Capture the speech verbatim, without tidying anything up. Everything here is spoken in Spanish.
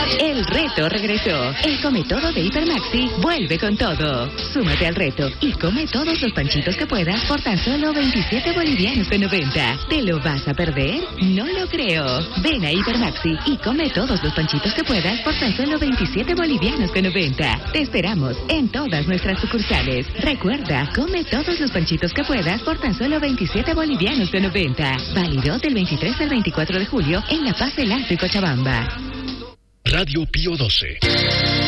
El reto regresó. El come todo de Hipermaxi vuelve con todo. Súmate al reto y come todos los panchitos que puedas por tan solo veintisiete bolivianos con noventa. ¿Te lo vas a perder? No lo creo. Ven a Hipermaxi y come todos los panchitos que puedas por tan solo veintisiete bolivianos con noventa. Te esperamos en todas nuestras sucursales. Recuerda, come todos los panchitos que puedas por tan solo veintisiete bolivianos con noventa. Válido del veintitrés al veinticuatro de julio en La Paz, El Alto y Cochabamba. Radio Pío doce.